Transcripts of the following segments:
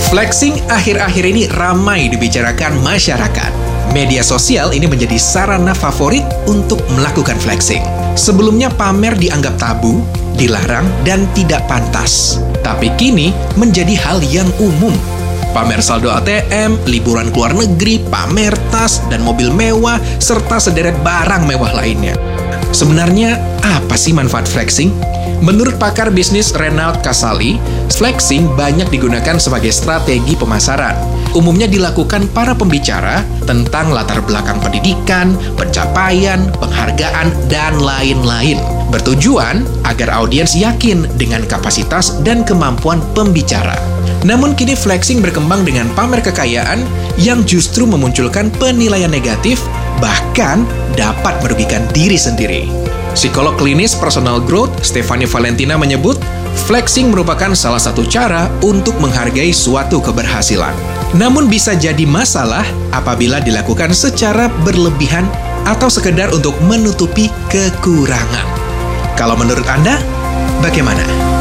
Flexing akhir-akhir ini ramai dibicarakan masyarakat. Media sosial ini menjadi sarana favorit untuk melakukan flexing. Sebelumnya pamer dianggap tabu, dilarang, dan tidak pantas. Tapi kini menjadi hal yang umum. Pamer saldo ATM, liburan ke luar negeri, pamer tas dan mobil mewah, serta sederet barang mewah lainnya. Sebenarnya, apa sih manfaat flexing? Menurut pakar bisnis Renald Kasali, flexing banyak digunakan sebagai strategi pemasaran. Umumnya dilakukan para pembicara tentang latar belakang pendidikan, pencapaian, penghargaan, dan lain-lain. Bertujuan agar audiens yakin dengan kapasitas dan kemampuan pembicara. Namun kini flexing berkembang dengan pamer kekayaan yang justru memunculkan penilaian negatif, bahkan dapat merugikan diri sendiri. Psikolog klinis personal growth Stephanie Valentina menyebut, flexing merupakan salah satu cara untuk menghargai suatu keberhasilan. Namun bisa jadi masalah apabila dilakukan secara berlebihan atau sekedar untuk menutupi kekurangan. Kalau menurut Anda, bagaimana?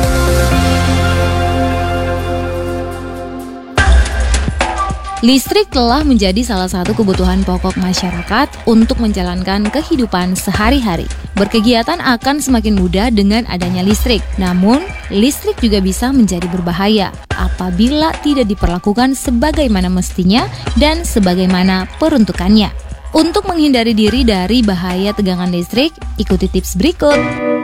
Listrik telah menjadi salah satu kebutuhan pokok masyarakat untuk menjalankan kehidupan sehari-hari. Berkegiatan akan semakin mudah dengan adanya listrik. Namun, listrik juga bisa menjadi berbahaya apabila tidak diperlakukan sebagaimana mestinya dan sebagaimana peruntukannya. Untuk menghindari diri dari bahaya tegangan listrik, ikuti tips berikut.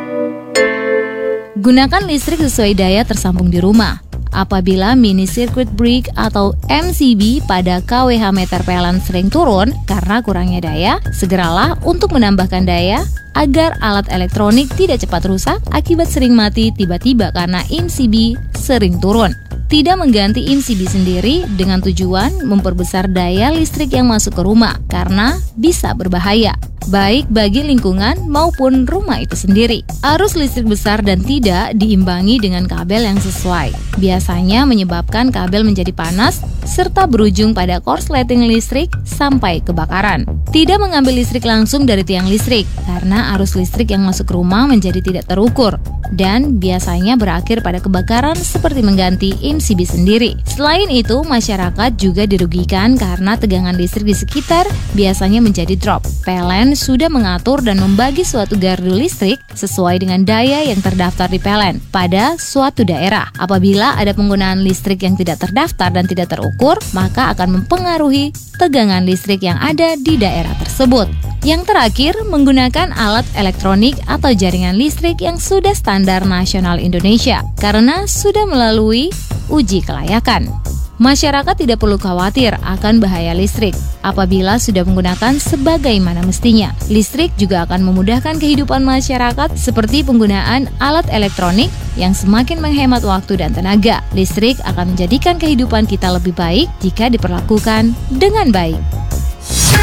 Gunakan listrik sesuai daya tersambung di rumah. Apabila mini circuit break atau MCB pada kWh meter PLN sering turun karena kurangnya daya, segeralah untuk menambahkan daya agar alat elektronik tidak cepat rusak akibat sering mati tiba-tiba karena MCB sering turun. Tidak mengganti MCB sendiri dengan tujuan memperbesar daya listrik yang masuk ke rumah karena bisa berbahaya, baik bagi lingkungan maupun rumah itu sendiri. Arus listrik besar dan tidak diimbangi dengan kabel yang sesuai. Biasanya menyebabkan kabel menjadi panas serta berujung pada korsleting listrik sampai kebakaran. Tidak mengambil listrik langsung dari tiang listrik karena arus listrik yang masuk ke rumah menjadi tidak terukur dan biasanya berakhir pada kebakaran seperti mengganti MCB sendiri. Selain itu, masyarakat juga dirugikan karena tegangan listrik di sekitar biasanya menjadi drop. PLN sudah mengatur dan membagi suatu gardu listrik sesuai dengan daya yang terdaftar di PLN pada suatu daerah. Apabila ada penggunaan listrik yang tidak terdaftar dan tidak terukur, maka akan mempengaruhi tegangan listrik yang ada di daerah tersebut. Yang terakhir, menggunakan alat elektronik atau jaringan listrik yang sudah standar nasional Indonesia karena sudah melalui uji kelayakan. Masyarakat tidak perlu khawatir akan bahaya listrik apabila sudah menggunakan sebagaimana mestinya. Listrik juga akan memudahkan kehidupan masyarakat seperti penggunaan alat elektronik yang semakin menghemat waktu dan tenaga. Listrik akan menjadikan kehidupan kita lebih baik jika diperlakukan dengan baik.